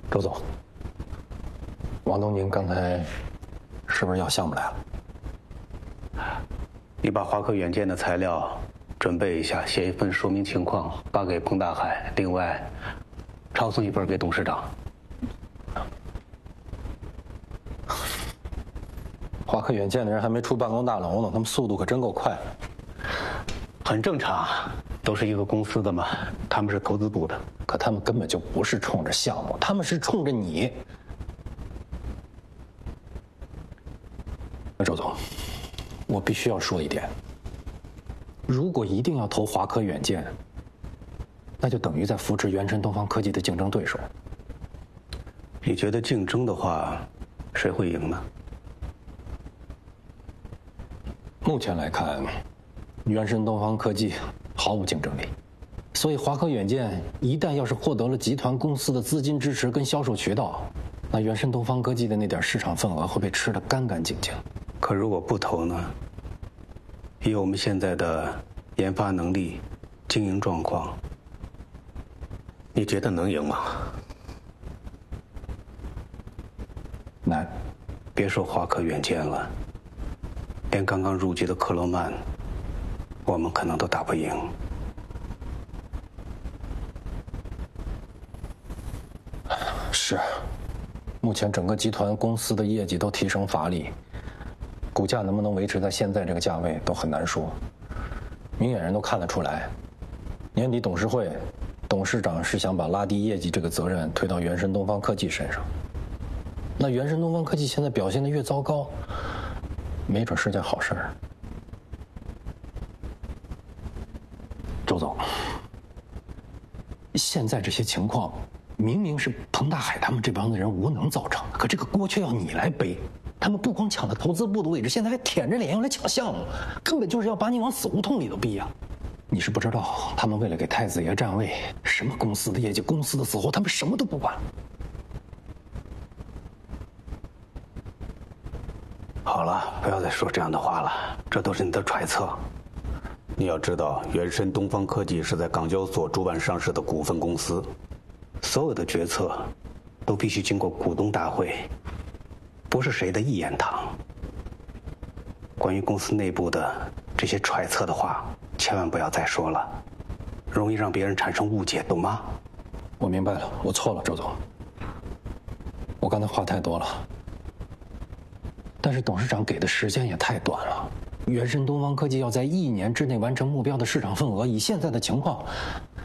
周总，王东宁刚才是不是要项目来了？ 你把华科远见的材料准备一下，写一份说明情况发给彭大海，另外抄送一份给董事长。 华科远见的人还没出办公大楼呢，他们速度可真够快。 很正常，都是一个公司的嘛，他们是投资部的。 可他们根本就不是冲着项目，他们是冲着你。周总，我必须要说一点，如果一定要投华科远见，那就等于在扶持原神东方科技的竞争对手。 你觉得竞争的话，谁会赢呢？ 目前来看，原神东方科技毫无竞争力，所以华科远见一旦要是获得了集团公司的资金支持跟销售渠道，那原神东方科技的那点市场份额会被吃得干干净净。 可如果不投呢？以我们现在的研发能力、经营状况，你觉得能赢吗？ 难。 别说华科远见了，连刚刚入局的克罗曼，我们可能都打不赢。 是，目前整个集团公司的业绩都提升乏力，股价能不能维持在现在这个价位都很难说。明眼人都看得出来，年底董事会，董事长是想把拉低业绩这个责任推到原神东方科技身上。那原神东方科技现在表现得越糟糕，没准是件好事儿。周总，现在这些情况明明是彭大海他们这帮的人无能造成的，可这个锅却要你来背。他们不光抢了投资部的位置，现在还舔着脸要来抢项目，根本就是要把你往死胡同里头逼啊！你是不知道，他们为了给太子爷占位，什么公司的业绩、公司的死活，他们什么都不管。 好了，不要再说这样的话了，这都是你的揣测。你要知道，原神东方科技是在港交所主板上市的股份公司，所有的决策都必须经过股东大会，不是谁的一言堂。关于公司内部的这些揣测的话，千万不要再说了，容易让别人产生误解，懂吗？ 我明白了，我错了，周总。我刚才话太多了。但是董事长给的时间也太短了，原神东方科技要在1年之内完成目标的市场份额，以现在的情况，